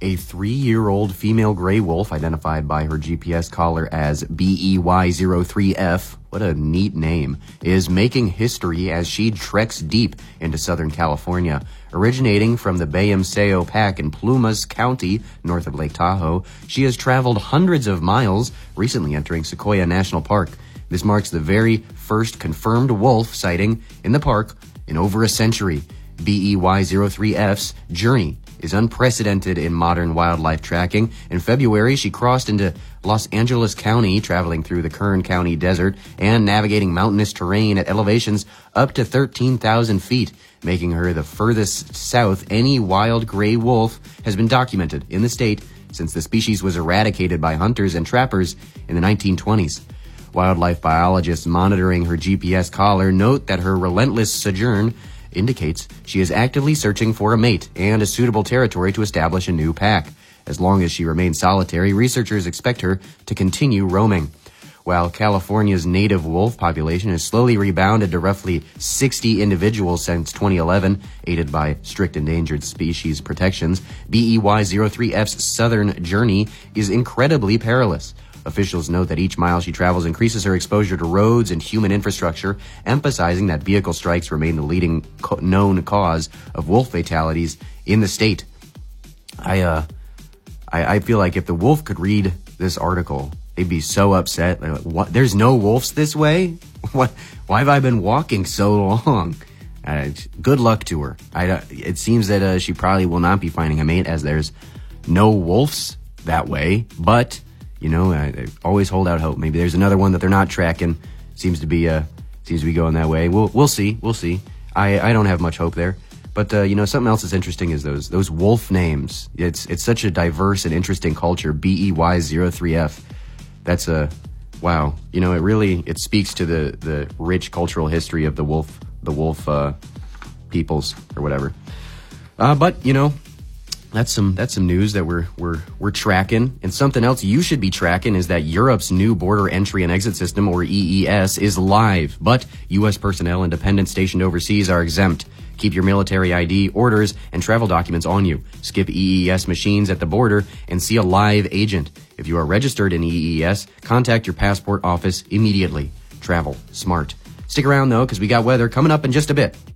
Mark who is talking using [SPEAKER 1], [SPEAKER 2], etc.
[SPEAKER 1] A 3-year-old female gray wolf, identified by her GPS collar as BEY03F, what a neat name, is making history as she treks deep into Southern California. Originating from the Bayamseo Pack in Plumas County, north of Lake Tahoe, she has traveled hundreds of miles, recently entering Sequoia National Park. This marks the very first confirmed wolf sighting in the park in over a century. BEY03F's journey is unprecedented in modern wildlife tracking. In February, she crossed into Los Angeles County, traveling through the Kern County desert and navigating mountainous terrain at elevations up to 13,000 feet, making her the furthest south any wild gray wolf has been documented in the state since the species was eradicated by hunters and trappers in the 1920s. Wildlife biologists monitoring her GPS collar note that her relentless sojourn indicates she is actively searching for a mate and a suitable territory to establish a new pack. As long as she remains solitary, researchers expect her to continue roaming. While California's native wolf population has slowly rebounded to roughly 60 individuals since 2011, aided by strict endangered species protections, BEY03F's southern journey is incredibly perilous. Officials note that each mile she travels increases her exposure to roads and human infrastructure, emphasizing that vehicle strikes remain the leading known cause of wolf fatalities in the state. I feel like if the wolf could read this article, they'd be so upset. Like, what? There's no wolves this way? What? Why have I been walking so long? Good luck to her. It seems that she probably will not be finding a mate, as there's no wolves that way, but you know, I always hold out hope. Maybe there's another one that they're not tracking. Seems to be going that way. We'll see. I don't have much hope there. But something else that's interesting is those wolf names. It's such a diverse and interesting culture. BEY03F. That's wow. It speaks to the rich cultural history of the wolf peoples or whatever. But that's some news that we're tracking. And something else you should be tracking is that Europe's new border entry and exit system, or EES, is live, but U.S. personnel and dependents stationed overseas are exempt. Keep your military ID, orders, and travel documents on you. Skip EES machines at the border and see a live agent. If you are registered in EES, contact your passport office immediately. Travel smart. Stick around, though, because we got weather coming up in just a bit.